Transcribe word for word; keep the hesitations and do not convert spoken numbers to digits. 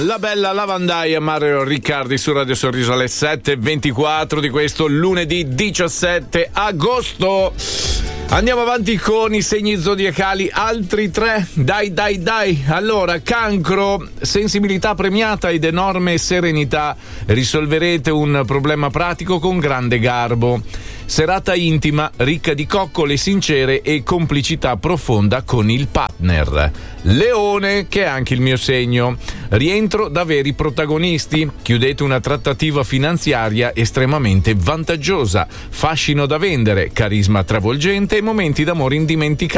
La bella lavandaia Mario Riccardi su Radio Sorriso alle sette e ventiquattro di questo lunedì diciassette agosto. Andiamo avanti con i segni zodiacali, altri tre. Dai, dai, dai. Allora, Cancro, sensibilità premiata ed enorme serenità. Risolverete un problema pratico con grande garbo. Serata intima, ricca di coccole sincere e complicità profonda con il partner. Leone, che è anche il mio segno. Rientro da veri protagonisti. Chiudete una trattativa finanziaria estremamente vantaggiosa. Fascino da vendere, carisma travolgente e momenti d'amore indimenticabili.